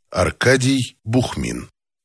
Аркадий Бухмин.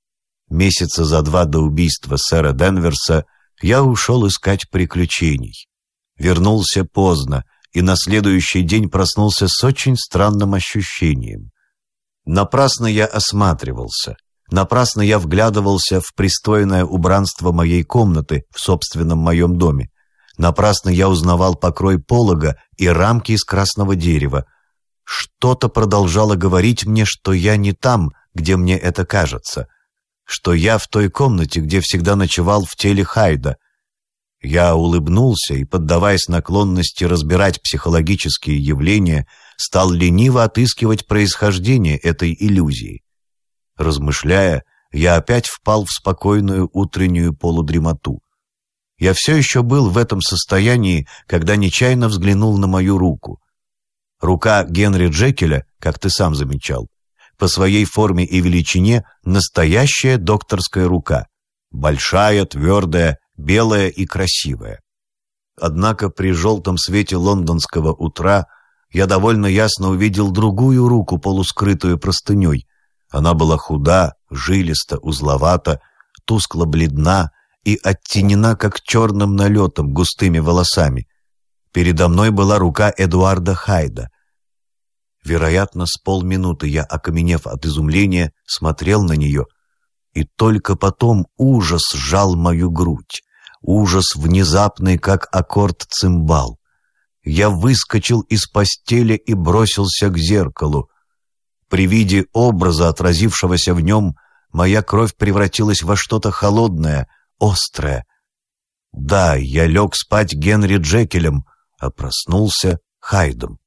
Месяца за 2 до убийства сэра Денверса я ушел искать приключений. Вернулся поздно и на следующий день проснулся с очень странным ощущением. Напрасно я осматривался, напрасно я вглядывался в пристойное убранство моей комнаты в собственном моем доме. Напрасно я узнавал покрой полога и рамки из красного дерева. Что-то продолжало говорить мне, что я не там, где мне это кажется, что я в той комнате, где всегда ночевал в теле Хайда. Я улыбнулся и, поддаваясь наклонности разбирать психологические явления, стал лениво отыскивать происхождение этой иллюзии. Размышляя, я опять впал в спокойную утреннюю полудремоту. Я все еще был в этом состоянии, когда нечаянно взглянул на мою руку. Рука Генри Джекиля, как ты сам замечал, по своей форме и величине настоящая докторская рука. Большая, твердая, белая и красивая. Однако при желтом свете лондонского утра я довольно ясно увидел другую руку, полускрытую простыней. Она была худа, жилиста, узловата, тускло бледна и оттенена, как черным налетом, густыми волосами. Передо мной была рука Эдуарда Хайда. Вероятно, с полминуты я, окаменев от изумления, смотрел на нее, и только потом ужас сжал мою грудь, ужас внезапный, как аккорд цимбал. Я выскочил из постели и бросился к зеркалу. При виде образа, отразившегося в нем, моя кровь превратилась во что-то холодное, острое. Да, я лег спать Генри Джекилем, а проснулся Хайдом.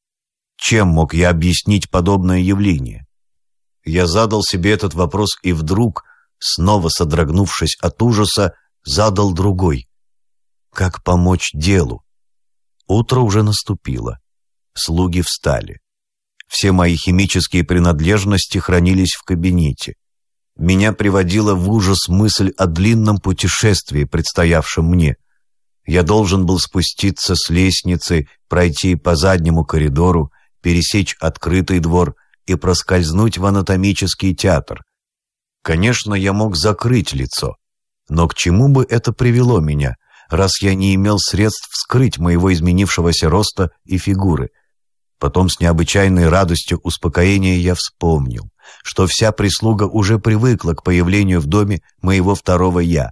Чем мог я объяснить подобное явление? Я задал себе этот вопрос и вдруг, снова содрогнувшись от ужаса, задал другой. Как помочь делу? Утро уже наступило. Слуги встали. Все мои химические принадлежности хранились в кабинете. Меня приводила в ужас мысль о длинном путешествии, предстоявшем мне. Я должен был спуститься с лестницы, пройти по заднему коридору, пересечь открытый двор и проскользнуть в анатомический театр. Конечно, я мог закрыть лицо, но к чему бы это привело меня, раз я не имел средств скрыть моего изменившегося роста и фигуры? Потом с необычайной радостью успокоения я вспомнил, что вся прислуга уже привыкла к появлению в доме моего второго «я».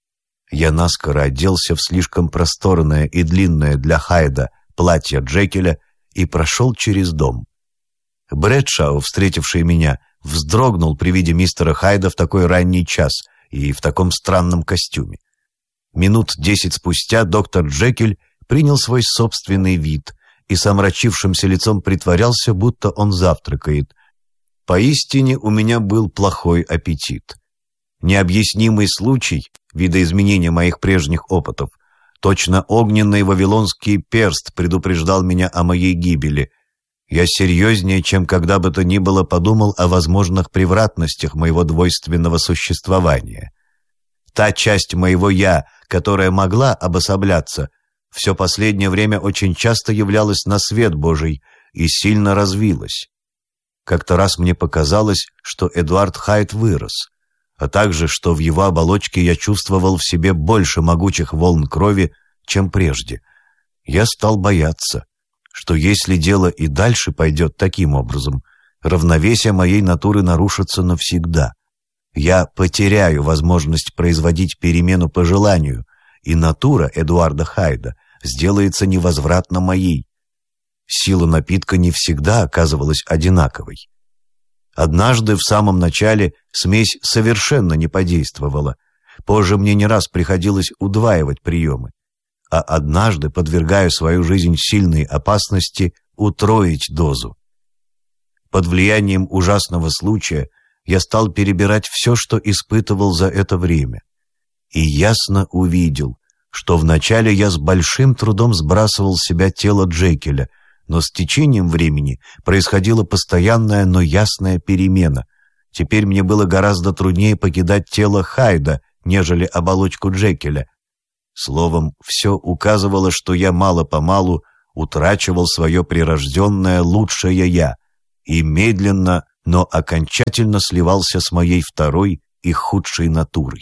Я наскоро оделся в слишком просторное и длинное для Хайда платье Джекиля и прошел через дом. Брэдшау, встретивший меня, вздрогнул при виде мистера Хайда в такой ранний час и в таком странном костюме. Минут 10 спустя доктор Джекиль принял свой собственный вид и с омрачившимся лицом притворялся, будто он завтракает. Поистине у меня был плохой аппетит. Необъяснимый случай, видоизменения моих прежних опытов, точно огненный вавилонский перст предупреждал меня о моей гибели. Я серьезнее, чем когда бы то ни было, подумал о возможных превратностях моего двойственного существования. Та часть моего «я», которая могла обособляться, все последнее время очень часто являлась на свет Божий и сильно развилась. Как-то раз мне показалось, что Эдуард Хайд вырос, а также, что в его оболочке я чувствовал в себе больше могучих волн крови, чем прежде. Я стал бояться, что если дело и дальше пойдет таким образом, равновесие моей натуры нарушится навсегда. Я потеряю возможность производить перемену по желанию, и натура Эдуарда Хайда сделается невозвратно моей. Сила напитка не всегда оказывалась одинаковой. Однажды в самом начале смесь совершенно не подействовала. Позже мне не раз приходилось удваивать приемы. А однажды, подвергая свою жизнь сильной опасности, утроить дозу. Под влиянием ужасного случая я стал перебирать все, что испытывал за это время. И ясно увидел, что вначале я с большим трудом сбрасывал с себя тело Джекиля, но с течением времени происходила постоянная, но ясная перемена. Теперь мне было гораздо труднее покидать тело Хайда, нежели оболочку Джекиля. Словом, все указывало, что я мало-помалу утрачивал свое прирожденное лучшее «я» и медленно, но окончательно сливался с моей второй и худшей натурой.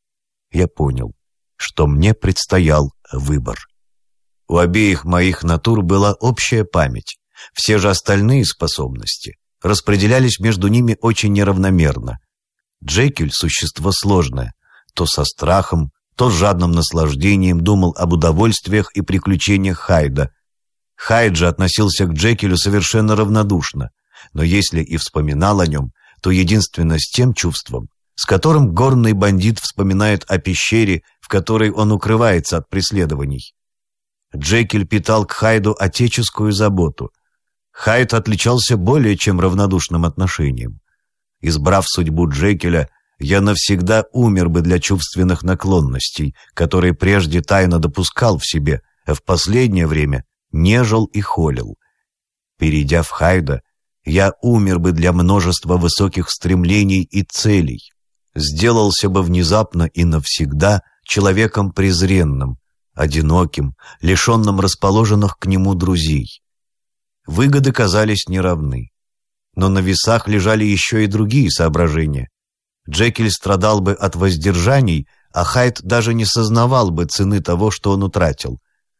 Я понял, что мне предстоял выбор. У обеих моих натур была общая память. Все же остальные способности распределялись между ними очень неравномерно. Джекиль — существо сложное. То со страхом, то с жадным наслаждением думал об удовольствиях и приключениях Хайда. Хайд же относился к Джекилю совершенно равнодушно, но если и вспоминал о нем, то единственно с тем чувством, с которым горный бандит вспоминает о пещере, в которой он укрывается от преследований. Джекиль питал к Хайду отеческую заботу. Хайд отличался более чем равнодушным отношением. Избрав судьбу Джекиля, я навсегда умер бы для чувственных наклонностей, которые прежде тайно допускал в себе, а в последнее время нежил и холил. Перейдя в Хайда, я умер бы для множества высоких стремлений и целей, сделался бы внезапно и навсегда человеком презренным, одиноким, лишенным расположенных к нему друзей. Выгоды казались неравны. Но на весах лежали еще и другие соображения. Джекиль страдал бы от воздержаний, а Хайд даже не сознавал бы цены того, что он утратил.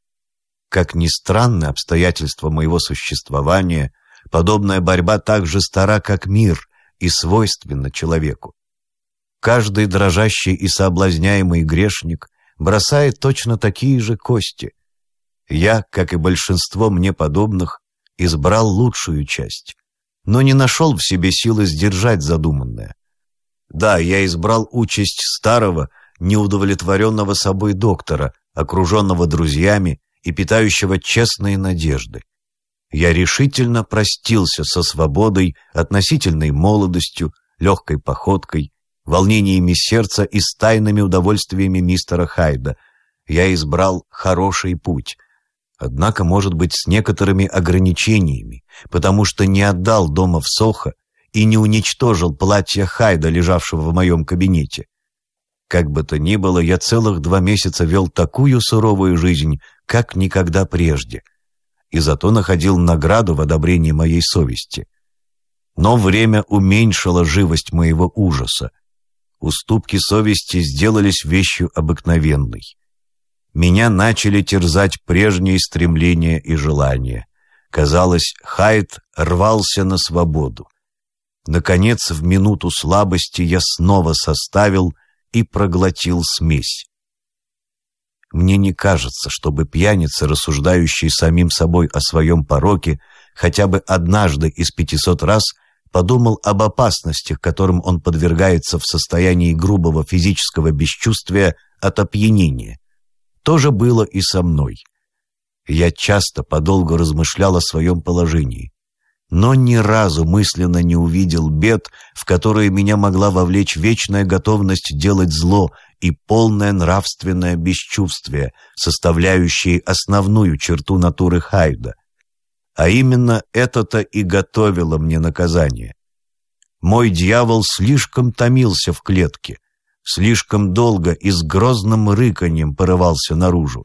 Как ни странно обстоятельства моего существования, подобная борьба так же стара, как мир, и свойственна человеку. Каждый дрожащий и соблазняемый грешник бросает точно такие же кости. Я, как и большинство мне подобных, избрал лучшую часть, но не нашел в себе силы сдержать задуманное. Да, я избрал участь старого, неудовлетворенного собой доктора, окруженного друзьями и питающего честные надежды. Я решительно простился со свободой, относительной молодостью, легкой походкой, волнениями сердца и с тайными удовольствиями мистера Хайда. Я избрал хороший путь. Однако, может быть, с некоторыми ограничениями, потому что не отдал дома в Сохо и не уничтожил платье Хайда, лежавшего в моем кабинете. Как бы то ни было, я целых 2 месяца вел такую суровую жизнь, как никогда прежде, и зато находил награду в одобрении моей совести. Но время уменьшило живость моего ужаса. Уступки совести сделались вещью обыкновенной. Меня начали терзать прежние стремления и желания. Казалось, Хайд рвался на свободу. Наконец, в минуту слабости я снова составил и проглотил смесь. Мне не кажется, чтобы пьяница, рассуждающий самим собой о своем пороке, хотя бы однажды из 500 раз подумал об опасностях, которым он подвергается в состоянии грубого физического бесчувствия от опьянения. То же было и со мной. Я часто подолгу размышлял о своем положении, но ни разу мысленно не увидел бед, в которые меня могла вовлечь вечная готовность делать зло и полное нравственное бесчувствие, составляющие основную черту натуры Хайда. А именно это-то и готовило мне наказание. Мой дьявол слишком томился в клетке, слишком долго и с грозным рыканьем порывался наружу.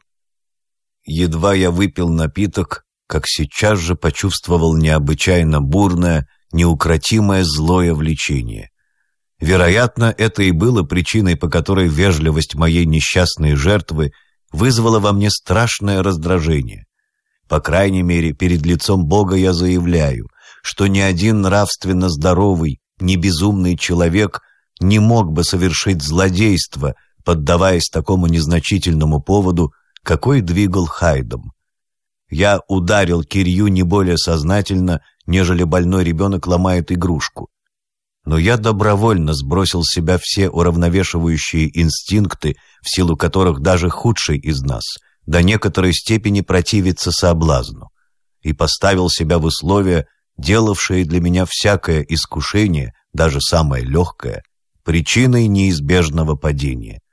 Едва я выпил напиток, как сейчас же почувствовал необычайно бурное, неукротимое злое влечение. Вероятно, это и было причиной, по которой вежливость моей несчастной жертвы вызвала во мне страшное раздражение. По крайней мере, перед лицом Бога я заявляю, что ни один нравственно здоровый, ни безумный человек не мог бы совершить злодейство, поддаваясь такому незначительному поводу, какой двигал Хайдом. Я ударил Кирью не более сознательно, нежели больной ребенок ломает игрушку. Но я добровольно сбросил с себя все уравновешивающие инстинкты, в силу которых даже худший из нас до некоторой степени противится соблазну, и поставил себя в условия, делавшие для меня всякое искушение, даже самое легкое, причиной неизбежного падения.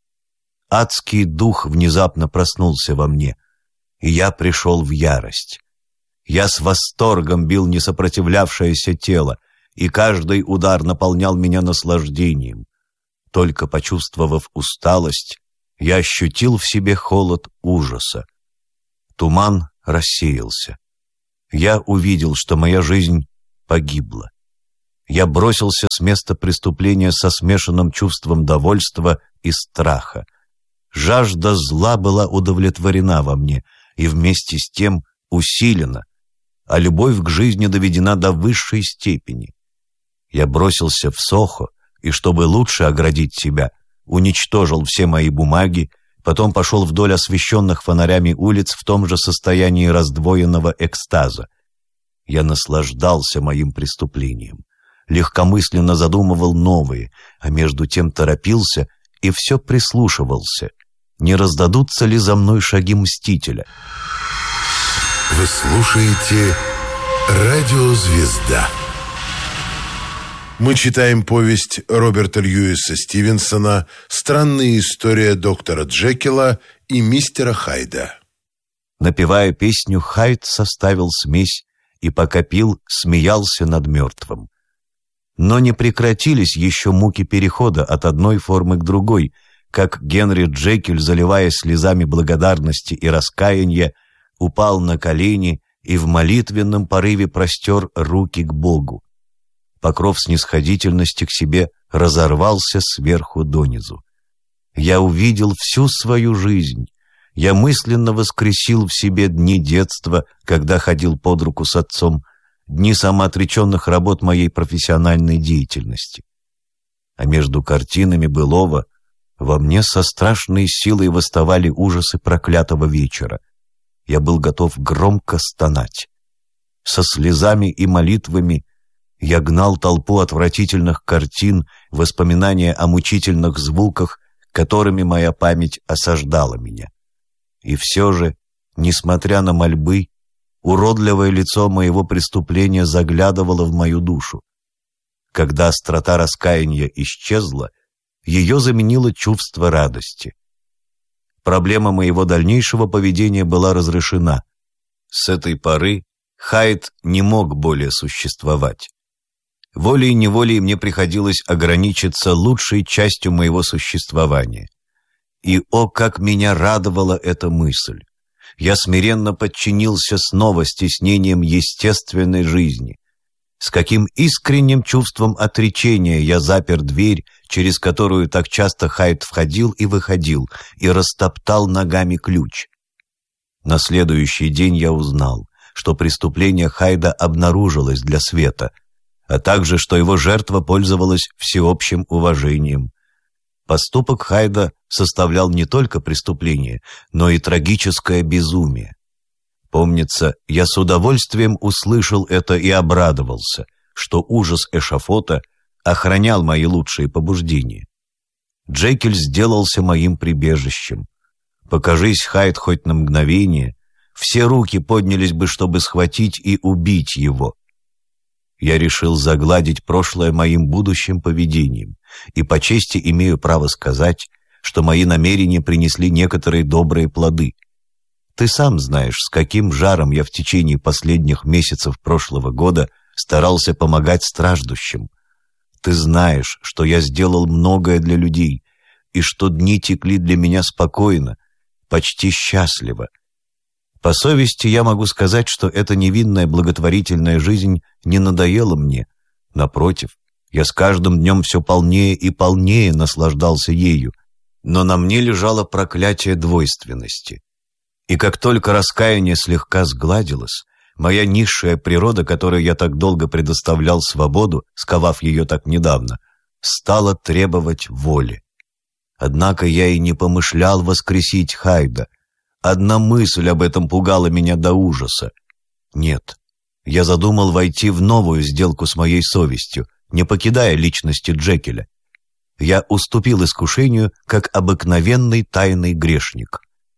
Адский дух внезапно проснулся во мне, и я пришел в ярость. Я с восторгом бил несопротивлявшееся тело, и каждый удар наполнял меня наслаждением. Только почувствовав усталость, я ощутил в себе холод ужаса. Туман рассеялся. Я увидел, что моя жизнь погибла. Я бросился с места преступления со смешанным чувством довольства и страха. Жажда зла была удовлетворена во мне и вместе с тем усилена, а любовь к жизни доведена до высшей степени. Я бросился в Сохо и, чтобы лучше оградить себя, уничтожил все мои бумаги, потом пошел вдоль освещенных фонарями улиц в том же состоянии раздвоенного экстаза. Я наслаждался моим преступлением, легкомысленно задумывал новые, а между тем торопился и все прислушивался, не раздадутся ли за мной шаги мстителя. Вы слушаете «Радио Звезда». Мы читаем повесть Роберта Льюиса Стивенсона «Странная история доктора Джекила и мистера Хайда». Напевая песню, Хайд составил смесь и, пока пил, смеялся над мертвым. Но не прекратились еще муки перехода от одной формы к другой, как Генри Джекиль, заливаясь слезами благодарности и раскаяния, упал на колени и в молитвенном порыве простер руки к Богу. Покров снисходительности к себе разорвался сверху донизу. Я увидел всю свою жизнь. Я мысленно воскресил в себе дни детства, когда ходил под руку с отцом, дни самоотреченных работ моей профессиональной деятельности. А между картинами былого во мне со страшной силой восставали ужасы проклятого вечера. Я был готов громко стонать. Со слезами и молитвами я гнал толпу отвратительных картин, воспоминания о мучительных звуках, которыми моя память осаждала меня. И все же, несмотря на мольбы, уродливое лицо моего преступления заглядывало в мою душу. Когда острота раскаяния исчезла, ее заменило чувство радости. Проблема моего дальнейшего поведения была разрешена. С этой поры Хайд не мог более существовать. Волей-неволей мне приходилось ограничиться лучшей частью моего существования. И, о, как меня радовала эта мысль! Я смиренно подчинился снова стеснениям естественной жизни. С каким искренним чувством отречения я запер дверь, через которую так часто Хайд входил и выходил, и растоптал ногами ключ. На следующий день я узнал, что преступление Хайда обнаружилось для света, а также, что его жертва пользовалась всеобщим уважением. Поступок Хайда составлял не только преступление, но и трагическое безумие. Помнится, я с удовольствием услышал это и обрадовался, что ужас эшафота охранял мои лучшие побуждения. Джекиль сделался моим прибежищем. Покажись Хайд хоть на мгновение, все руки поднялись бы, чтобы схватить и убить его. Я решил загладить прошлое моим будущим поведением, и по чести имею право сказать, что мои намерения принесли некоторые добрые плоды. Ты сам знаешь, с каким жаром я в течение последних месяцев прошлого года старался помогать страждущим. Ты знаешь, что я сделал многое для людей, и что дни текли для меня спокойно, почти счастливо. По совести я могу сказать, что эта невинная благотворительная жизнь не надоела мне. Напротив, я с каждым днем все полнее и полнее наслаждался ею, но на мне лежало проклятие двойственности. И как только раскаяние слегка сгладилось, моя низшая природа, которой я так долго предоставлял свободу, сковав ее так недавно, стала требовать воли. Однако я и не помышлял воскресить Хайда. Одна мысль об этом пугала меня до ужаса. Нет, я задумал войти в новую сделку с моей совестью, не покидая личности Джекиля. Я уступил искушению, как обыкновенный тайный грешник.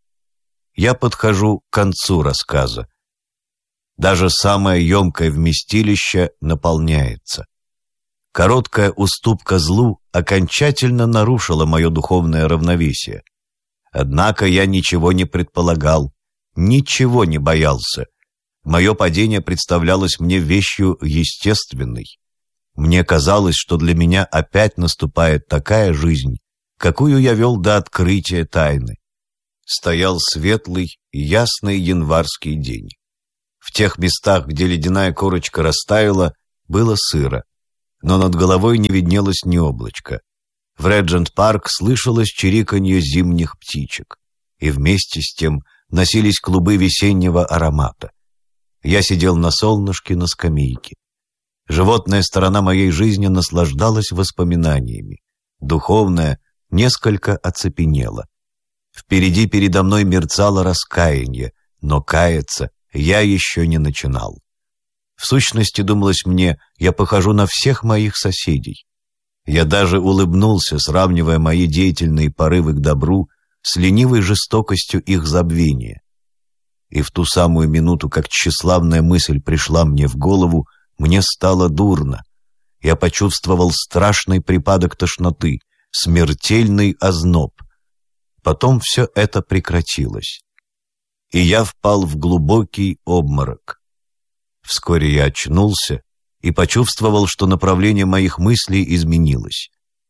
Я подхожу к концу рассказа. Даже самое емкое вместилище наполняется. Короткая уступка злу окончательно нарушила мое духовное равновесие. Однако я ничего не предполагал, ничего не боялся. Мое падение представлялось мне вещью естественной. Мне казалось, что для меня опять наступает такая жизнь, какую я вел до открытия тайны. Стоял светлый, ясный январский день. В тех местах, где ледяная корочка растаяла, было сыро. но над головой не виднелось ни облачка. В Реджент-парк слышалось чириканье зимних птичек, и вместе с тем носились клубы весеннего аромата. Я сидел на солнышке на скамейке. Животная сторона моей жизни наслаждалась воспоминаниями. Духовная несколько оцепенела. Впереди передо мной мерцало раскаяние, но каяться я еще не начинал. В сущности, думалось мне, я похожу на всех моих соседей. Я даже улыбнулся, сравнивая мои деятельные порывы к добру с ленивой жестокостью их забвения. И в ту самую минуту, как тщеславная мысль пришла мне в голову, мне стало дурно. Я почувствовал страшный припадок тошноты, смертельный озноб. Потом все это прекратилось, и я впал в глубокий обморок. Вскоре я очнулся и почувствовал, что направление моих мыслей изменилось.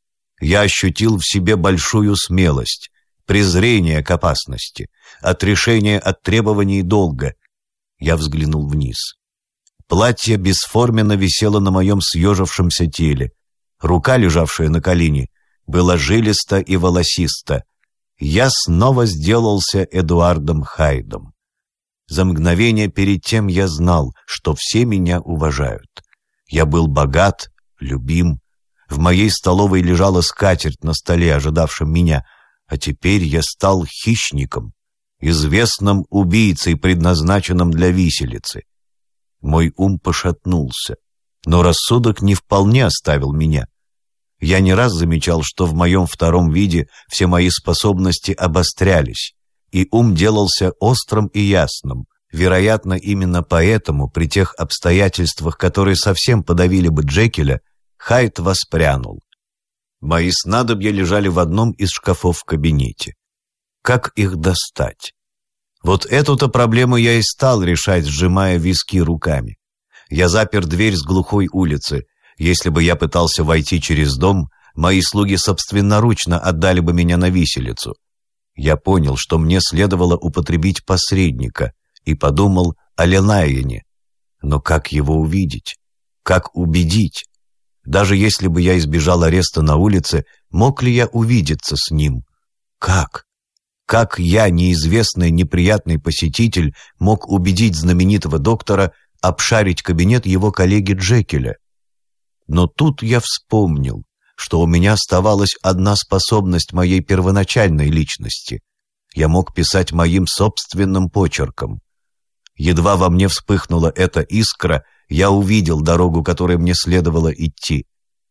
Я ощутил в себе большую смелость, презрение к опасности, отрешение от требований долга. Я взглянул вниз. Платье бесформенно висело на моем съежившемся теле. Рука, лежавшая на колене, была жилиста и волосиста. Я снова сделался Эдуардом Хайдом. За мгновение перед тем я знал, что все меня уважают. Я был богат, любим. В моей столовой лежала скатерть на столе, ожидавшем меня, а теперь я стал хищником, известным убийцей, предназначенным для виселицы. Мой ум пошатнулся, но рассудок не вполне оставил меня. Я не раз замечал, что в моем втором виде все мои способности обострялись, и ум делался острым и ясным. Вероятно, именно поэтому, при тех обстоятельствах, которые совсем подавили бы Джекиля, Хайд воспрянул. Мои снадобья лежали в одном из шкафов в кабинете. Как их достать? Вот эту-то проблему я и стал решать, сжимая виски руками. Я запер дверь с глухой улицы. Если бы я пытался войти через дом, мои слуги собственноручно отдали бы меня на виселицу. Я понял, что мне следовало употребить посредника, и подумал о Ленайене. Но как его увидеть? Как убедить? Даже если бы я избежал ареста на улице, мог ли я увидеться с ним? Как? Как я, неизвестный неприятный посетитель, мог убедить знаменитого доктора обшарить кабинет его коллеги Джекиля? Но тут я вспомнил, что у меня оставалась одна способность моей первоначальной личности. Я мог писать моим собственным почерком. Едва во мне вспыхнула эта искра, я увидел дорогу, которой мне следовало идти.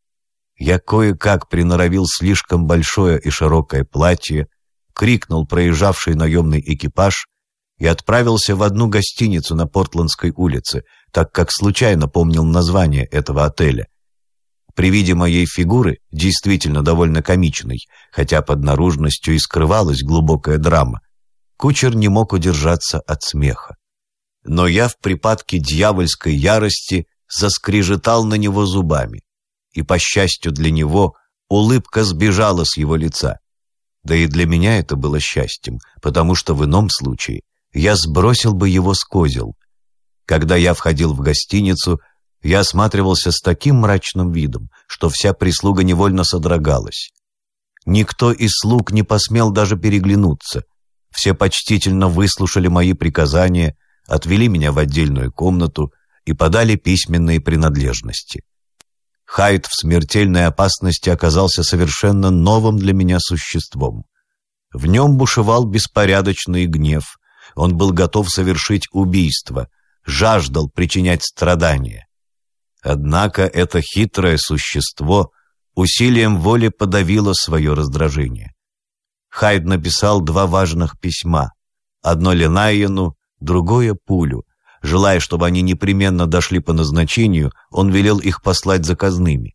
Я кое-как приноровил слишком большое и широкое платье, крикнул проезжавший наемный экипаж и отправился в одну гостиницу на Портландской улице, так как случайно помнил название этого отеля. При виде моей фигуры, действительно довольно комичной, хотя под наружностью и скрывалась глубокая драма, кучер не мог удержаться от смеха. Но я в припадке дьявольской ярости заскрежетал на него зубами, и, по счастью для него, улыбка сбежала с его лица. Да и для меня это было счастьем, потому что в ином случае я сбросил бы его с козел. Когда я входил в гостиницу, я осматривался с таким мрачным видом, что вся прислуга невольно содрогалась. Никто из слуг не посмел даже переглянуться. Все почтительно выслушали мои приказания, отвели меня в отдельную комнату и подали письменные принадлежности. Хайд в смертельной опасности оказался совершенно новым для меня существом. В нем бушевал беспорядочный гнев, он был готов совершить убийство, жаждал причинять страдания. Однако это хитрое существо усилием воли подавило свое раздражение. Хайд написал 2 важных письма, одно Ленайену, другое Пулю. Желая, чтобы они непременно дошли по назначению, он велел их послать заказными.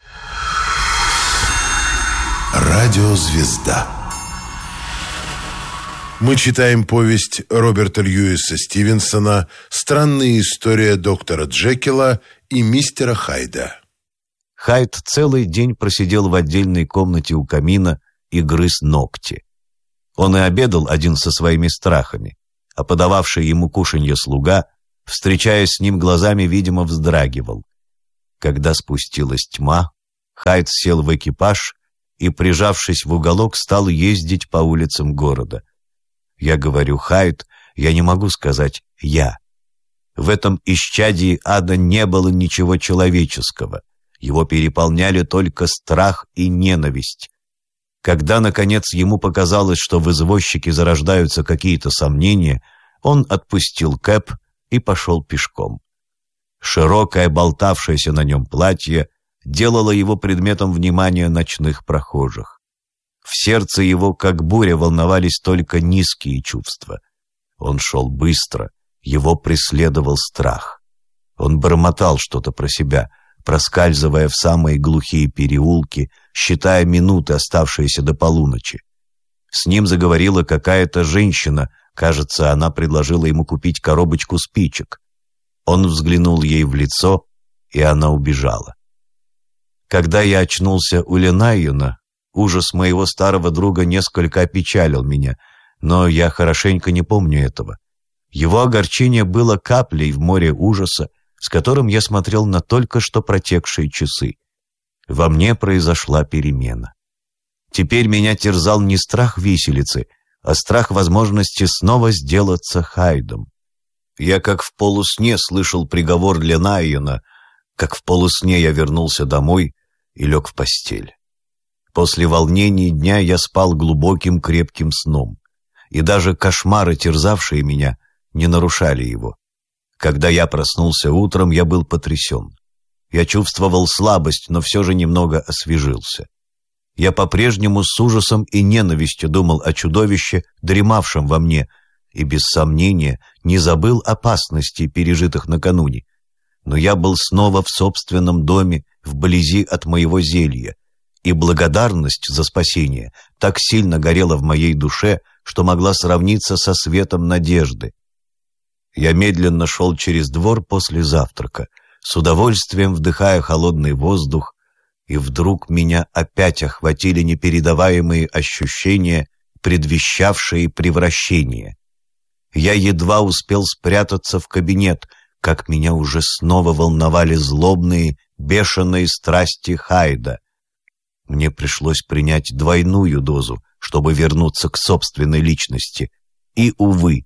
Радиозвезда. Мы читаем повесть Роберта Льюиса Стивенсона «Странная история доктора Джекила и мистера Хайда». Хайд целый день просидел в отдельной комнате у камина и грыз ногти. Он и обедал один со своими страхами, а подававший ему кушанье слуга, встречаясь с ним глазами, видимо, вздрагивал. Когда спустилась тьма, Хайд сел в экипаж и, прижавшись в уголок, стал ездить по улицам города. Я говорю «Хайд», я не могу сказать «я». В этом исчадии ада не было ничего человеческого. Его переполняли только страх и ненависть. Когда, наконец, ему показалось, что в извозчике зарождаются какие-то сомнения, он отпустил кэб и пошел пешком. Широкое, болтавшееся на нем платье делало его предметом внимания ночных прохожих. В сердце его, как буря, волновались только низкие чувства. Он шел быстро, его преследовал страх. Он бормотал что-то про себя, проскальзывая в самые глухие переулки, считая минуты, оставшиеся до полуночи. С ним заговорила какая-то женщина, кажется, она предложила ему купить коробочку спичек. Он взглянул ей в лицо, и она убежала. Когда я очнулся у Ленайена, ужас моего старого друга несколько опечалил меня, но я хорошенько не помню этого. Его огорчение было каплей в море ужаса, с которым я смотрел на только что протекшие часы. Во мне произошла перемена. Теперь меня терзал не страх виселицы, а страх возможности снова сделаться Хайдом. Я как в полусне слышал приговор Ленайена, как в полусне я вернулся домой и лег в постель. После волнений дня я спал глубоким крепким сном, и даже кошмары, терзавшие меня, не нарушали его. Когда я проснулся утром, я был потрясен. Я чувствовал слабость, но все же немного освежился. Я по-прежнему с ужасом и ненавистью думал о чудовище, дремавшем во мне, и без сомнения не забыл опасностей, пережитых накануне. Но я был снова в собственном доме, вблизи от моего зелья, и благодарность за спасение так сильно горела в моей душе, что могла сравниться со светом надежды. Я медленно шел через двор после завтрака, с удовольствием вдыхая холодный воздух, и вдруг меня опять охватили непередаваемые ощущения, предвещавшие превращение. Я едва успел спрятаться в кабинет, как меня уже снова волновали злобные, бешеные страсти Хайда. Мне пришлось принять двойную дозу, чтобы вернуться к собственной личности. И, увы,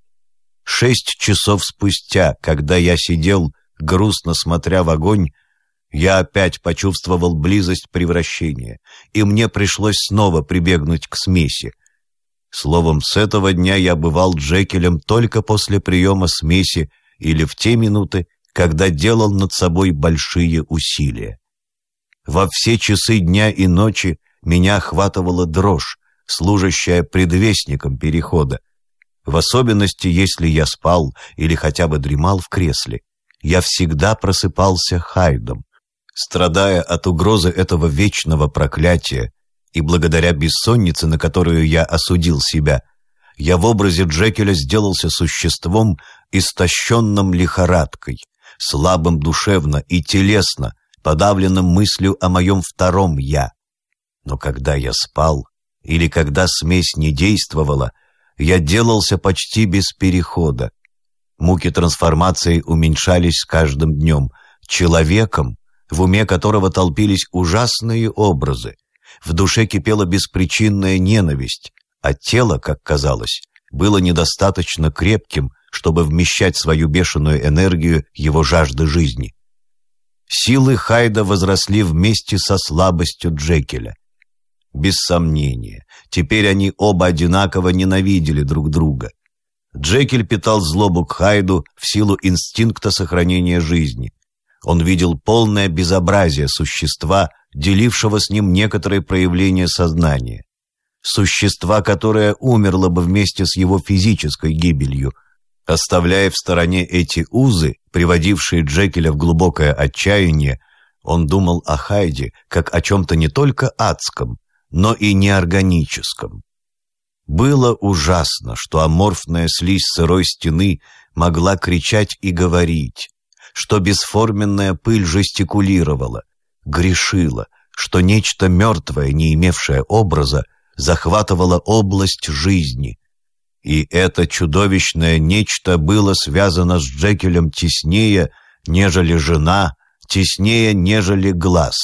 6 часов спустя, когда я сидел, грустно смотря в огонь, я опять почувствовал близость превращения, и мне пришлось снова прибегнуть к смеси. Словом, с этого дня я бывал Джекилем только после приема смеси или в те минуты, когда делал над собой большие усилия. Во все часы дня и ночи меня охватывала дрожь, служащая предвестником перехода. В особенности, если я спал или хотя бы дремал в кресле, я всегда просыпался Хайдом. Страдая от угрозы этого вечного проклятия и благодаря бессоннице, на которую я осудил себя, я в образе Джекиля сделался существом, истощенным лихорадкой, слабым душевно и телесно, подавленным мыслью о моем втором «я». Но когда я спал, или когда смесь не действовала, я делался почти без перехода. Муки трансформации уменьшались с каждым днем. Человеком, в уме которого толпились ужасные образы, в душе кипела беспричинная ненависть, а тело, как казалось, было недостаточно крепким, чтобы вмещать свою бешеную энергию его жажды жизни. Силы Хайда возросли вместе со слабостью Джекиля. Без сомнения, теперь они оба одинаково ненавидели друг друга. Джекиль питал злобу к Хайду в силу инстинкта сохранения жизни. Он видел полное безобразие существа, делившего с ним некоторые проявления сознания. Существа, которое умерло бы вместе с его физической гибелью, оставляя в стороне эти узы, приводившие Джекиля в глубокое отчаяние. Он думал о Хайде как о чем-то не только адском, но и неорганическом. Было ужасно, что аморфная слизь сырой стены могла кричать и говорить, что бесформенная пыль жестикулировала, грешила, что нечто мертвое, не имевшее образа, захватывало область жизни. И это чудовищное нечто было связано с Джекилем теснее, нежели жена, теснее, нежели глаз.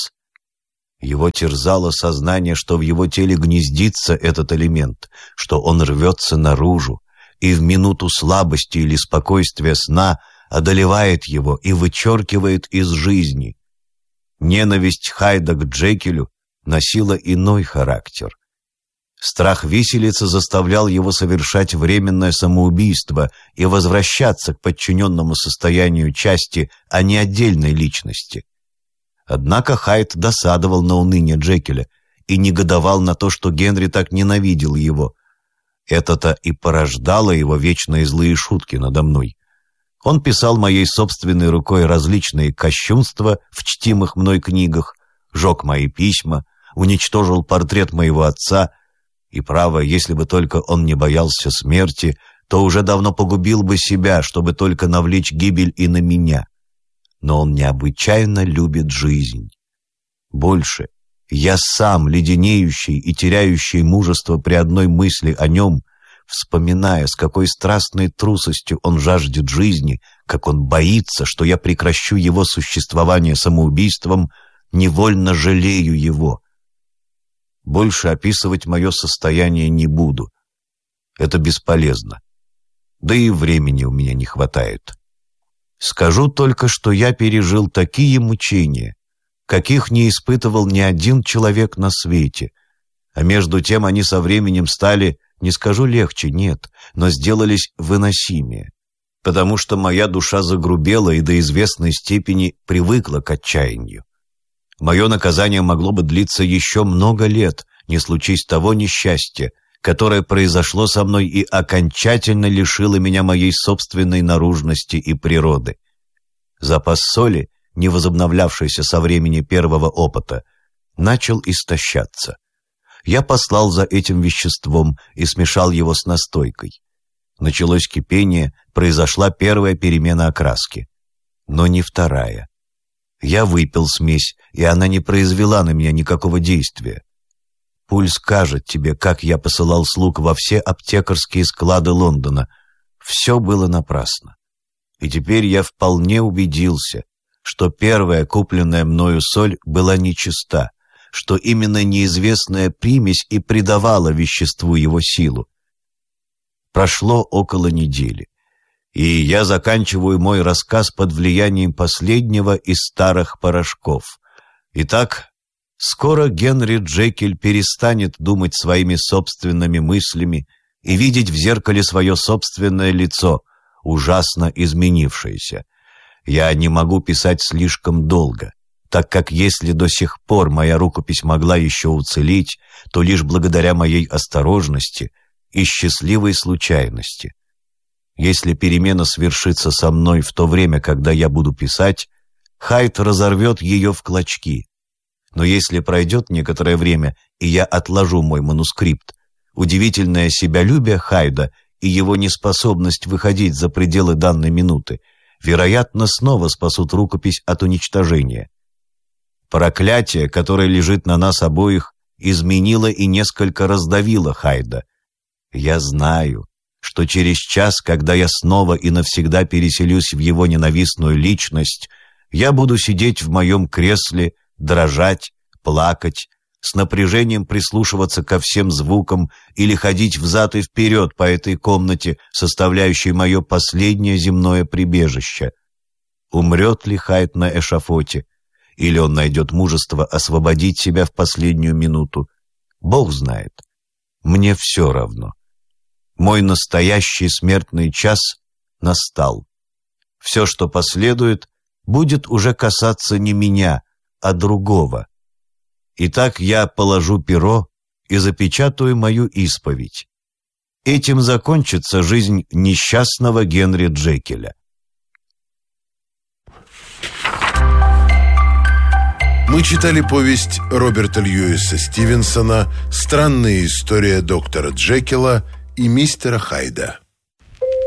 Его терзало сознание, что в его теле гнездится этот элемент, что он рвется наружу, и в минуту слабости или спокойствия сна одолевает его и вычеркивает из жизни. Ненависть Хайда к Джекилю носила иной характер. Страх виселицы заставлял его совершать временное самоубийство и возвращаться к подчиненному состоянию части, а не отдельной личности. Однако Хайд досадовал на уныние Джекиля и негодовал на то, что Генри так ненавидел его. Это-то и порождало его вечные злые шутки надо мной. Он писал моей собственной рукой различные кощунства в чтимых мной книгах, жег мои письма, уничтожил портрет моего отца, и, право, если бы только он не боялся смерти, то уже давно погубил бы себя, чтобы только навлечь гибель и на меня. Но он необычайно любит жизнь. Больше, я сам, леденеющий и теряющий мужество при одной мысли о нем, вспоминая, с какой страстной трусостью он жаждет жизни, как он боится, что я прекращу его существование самоубийством, невольно жалею его. Больше описывать мое состояние не буду. Это бесполезно. Да и времени у меня не хватает. Скажу только, что я пережил такие мучения, каких не испытывал ни один человек на свете, а между тем они со временем стали, не скажу легче, нет, но сделались выносимее, потому что моя душа загрубела и до известной степени привыкла к отчаянию. Мое наказание могло бы длиться еще много лет, не случись того несчастья, которое произошло со мной и окончательно лишило меня моей собственной наружности и природы. Запас соли, не возобновлявшийся со времени первого опыта, начал истощаться. Я послал за этим веществом и смешал его с настойкой. Началось кипение, произошла первая перемена окраски, но не вторая. Я выпил смесь, и она не произвела на меня никакого действия. Пульс скажет тебе, как я посылал слуг во все аптекарские склады Лондона. Все было напрасно. И теперь я вполне убедился, что первая купленная мною соль была нечиста, что именно неизвестная примесь и придавала веществу его силу. Прошло около недели, и я заканчиваю мой рассказ под влиянием последнего из старых порошков. Итак, скоро Генри Джекиль перестанет думать своими собственными мыслями и видеть в зеркале свое собственное лицо, ужасно изменившееся. Я не могу писать слишком долго, так как если до сих пор моя рукопись могла еще уцелеть, то лишь благодаря моей осторожности и счастливой случайности. Если перемена свершится со мной в то время, когда я буду писать, Хайд разорвет ее в клочки. Но если пройдет некоторое время, и я отложу мой манускрипт, удивительное себялюбие Хайда и его неспособность выходить за пределы данной минуты, вероятно, снова спасут рукопись от уничтожения. Проклятие, которое лежит на нас обоих, изменило и несколько раздавило Хайда. Я знаю, что через час, когда я снова и навсегда переселюсь в его ненавистную личность, я буду сидеть в моем кресле, дрожать, плакать, с напряжением прислушиваться ко всем звукам или ходить взад и вперед по этой комнате, составляющей мое последнее земное прибежище. Умрет ли Хайд на эшафоте, или он найдет мужество освободить себя в последнюю минуту? Бог знает. Мне все равно. Мой настоящий смертный час настал. Все, что последует, будет уже касаться не меня, а другого. Итак, я положу перо и запечатаю мою исповедь. Этим закончится жизнь несчастного Генри Джекиля. Мы читали повесть Роберта Льюиса Стивенсона «Странная история доктора Джекила и мистера Хайда».